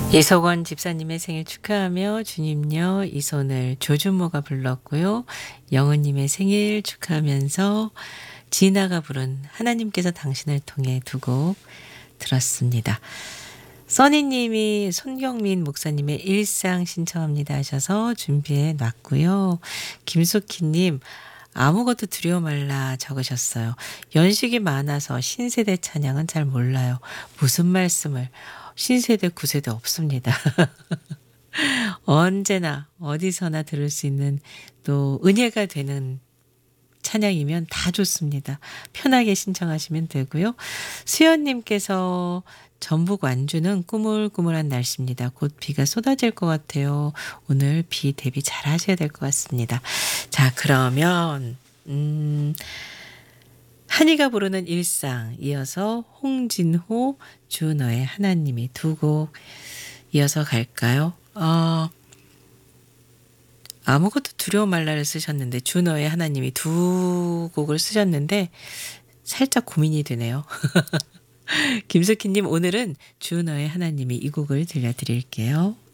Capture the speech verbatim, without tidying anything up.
이석원 집사님의 생일 축하하며 주님요 이 손을 조준모가 불렀고요. 영은님의 생일 축하하면서 진아가 부른 하나님께서 당신을 통해 두 곡 들었습니다. 써니님이 손경민 목사님의 일상 신청합니다 하셔서 준비해 놨고요. 김숙희님 아무것도 두려워 말라 적으셨어요. 연식이 많아서 신세대 찬양은 잘 몰라요. 무슨 말씀을. 신세대 구세대 없습니다. 언제나 어디서나 들을 수 있는 또 은혜가 되는 찬양이면 다 좋습니다. 편하게 신청하시면 되고요. 수연님께서 전북 완주는 꾸물꾸물한 날씨입니다. 곧 비가 쏟아질 것 같아요. 오늘 비 대비 잘 하셔야 될 것 같습니다. 자, 그러면 음, 한이가 부르는 일상 이어서 홍진호 주너의 하나님이 두 곡 이어서 갈까요? 어, 아무것도 두려워 말라를 쓰셨는데 주너의 하나님이 두 곡을 쓰셨는데 살짝 고민이 되네요. 김숙희님 오늘은 주너의 하나님이 이 곡을 들려드릴게요.